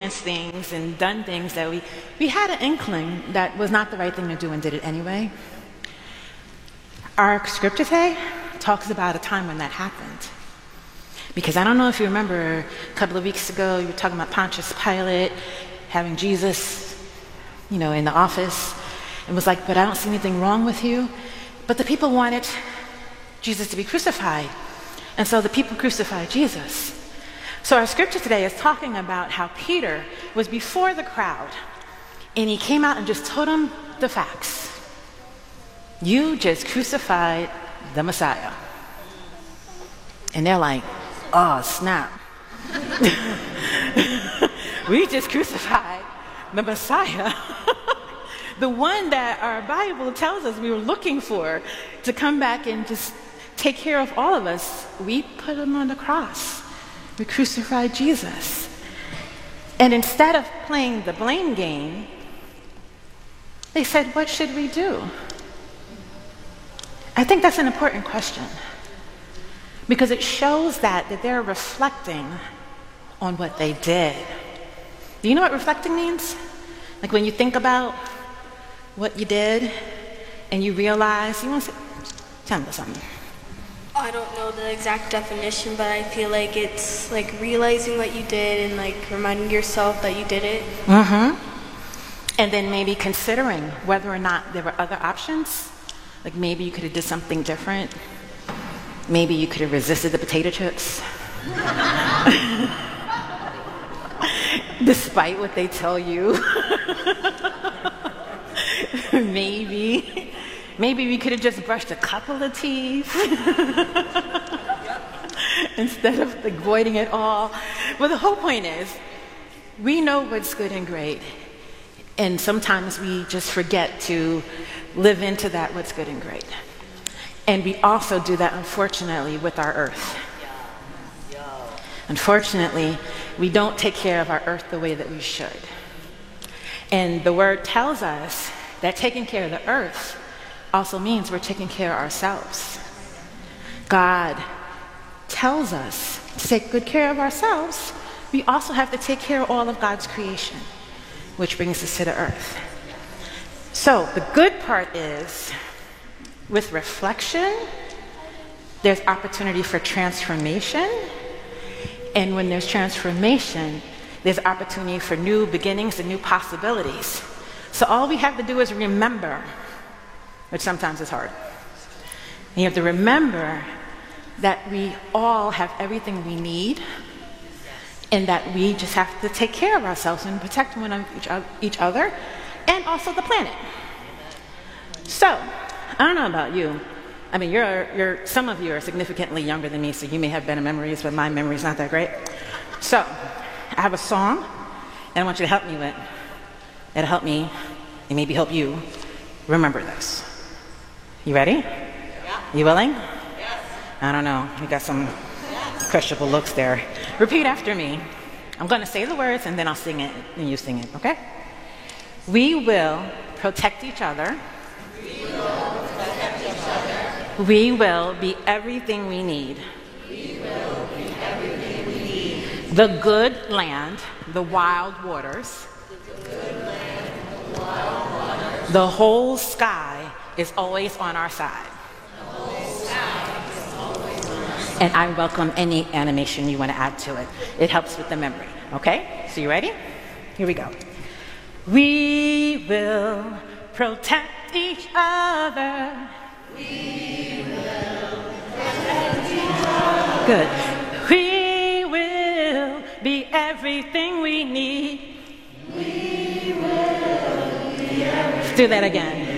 experienced things and done things that we had an inkling that was not the right thing to do and did it anyway. Our scripture today talks about a time when that happened. Because I don't know if you remember, a couple of weeks ago, you were talking about Pontius Pilate having Jesus, in the office. It was like, but I don't see anything wrong with you. But the people wanted Jesus to be crucified. And so the people crucified Jesus. So our scripture today is talking about how Peter was before the crowd. And he came out and just told them the facts. You just crucified the Messiah. And they're like, oh, snap. We just crucified the Messiah. The one that our Bible tells us we were looking for to come back and just take care of all of us. We put him on the cross. We crucified Jesus. And instead of playing the blame game, they said, what should we do? I think that's an important question. Because it shows that they're reflecting on what they did. Do you know what reflecting means? Like when you think about what you did and you realize, you want to say, tell me something. I don't know the exact definition, but I feel like it's like realizing what you did and like reminding yourself that you did it. Mm-hmm. And then maybe considering whether or not there were other options. Like maybe you could have did something different. Maybe you could have resisted the potato chips. Despite what they tell you. Maybe we could have just brushed a couple of teeth instead of avoiding it all. Well, the whole point is, we know what's good and great. And sometimes we just forget to live into that what's good and great. And we also do that, unfortunately, with our earth. Unfortunately, we don't take care of our earth the way that we should. And the word tells us that taking care of the earth also means we're taking care of ourselves. God tells us to take good care of ourselves. We also have to take care of all of God's creation, which brings us to the earth. So the good part is, with reflection, there's opportunity for transformation. And when there's transformation, there's opportunity for new beginnings and new possibilities. So all we have to do is remember, which sometimes is hard. And you have to remember that we all have everything we need, and that we just have to take care of ourselves and protect each other, and also the planet. So, I don't know about you. I mean, some of you are significantly younger than me, so you may have better memories, but my memory's not that great. So, I have a song, and I want you to help me with. It'll help me, and maybe help you remember this. You ready? Yeah. You willing? Yes. I don't know. You got some questionable looks there. Repeat after me. I'm going to say the words, and then I'll sing it, and you sing it, okay? We will protect each other. We will protect each other. We will be everything we need. We will be everything we need. The good land, the wild waters. The good land, the wild waters. The whole sky is always on our side. The whole sky is always on our side. And I welcome any animation you want to add to it. It helps with the memory. Okay? So you ready? Here we go. We will protect each other. We will protect each other. Good. We will be everything we need. We will be everything. Let's do that again.